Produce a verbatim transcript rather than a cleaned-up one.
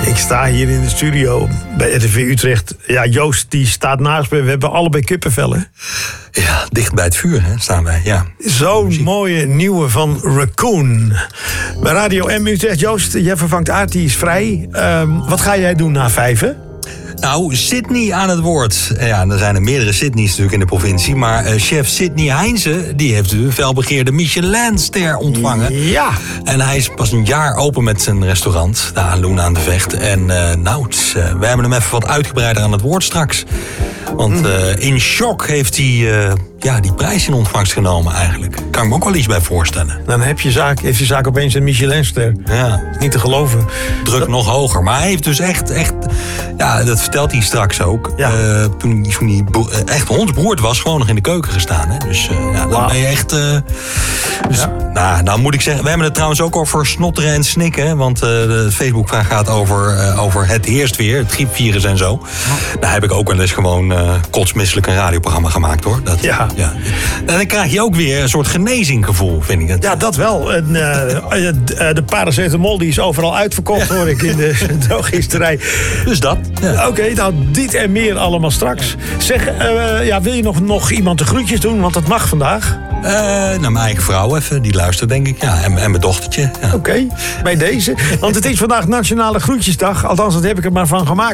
Ik sta hier in de studio bij R T V Utrecht. Ja, Joost die staat naast me. We hebben allebei kippenvellen. Ja, dicht bij het vuur hè, staan wij, ja. Zo'n mooie nieuwe van Raccoon. Bij Radio M Utrecht. Joost, jij vervangt Aart, die is vrij. Um, wat ga jij doen na vijven? Nou, Sydney aan het woord. Ja, er zijn er meerdere Sydney's natuurlijk in de provincie. Maar uh, chef Sydney Heinze, die heeft de felbegeerde Michelinster ontvangen. Ja. En hij is pas een jaar open met zijn restaurant, de Aloen aan de Vecht. En uh, nou, het, uh, we hebben hem even wat uitgebreider aan het woord straks. Want uh, in shock heeft hij uh, ja, die prijs in ontvangst genomen eigenlijk. Kan ik me ook wel iets bij voorstellen. Dan heb je zaak, heeft je zaak opeens een Michelinster. Ja. Niet te geloven. Druk dat... nog hoger. Maar hij heeft dus echt, echt ja, dat vertelt hij straks ook. Ja. Uh, toen, toen hij bo- echt hondsberoerd was, gewoon nog in de keuken gestaan. Hè? Dus uh, ja, dan wow. ben je echt... Uh, dus, ja. nou, nou moet ik zeggen, we hebben het trouwens ook over snotteren en snikken. Want uh, de Facebook-vraag gaat over, uh, over het heerst weer, het griepvirus en zo. Oh. Daar heb ik ook wel eens gewoon uh, kotsmisselijk een radioprogramma gemaakt, hoor. Dat, ja. ja. En dan krijg je ook weer een soort genezinggevoel, vind ik het. Ja, dat wel. En, uh, de paracetamol die is overal uitverkocht, ja. hoor ik in de drogisterij. Dus dat. Ja. Oké, okay, nou dit en meer allemaal straks. Zeg, uh, ja, wil je nog, nog iemand de groetjes doen? Want dat mag vandaag. Uh, nou, mijn eigen vrouw even, die luistert denk ik. Ja, en, en mijn dochtertje. Ja. Oké, okay, bij deze. Want het is vandaag Nationale Groetjesdag. Althans, dat heb ik er maar van gemaakt.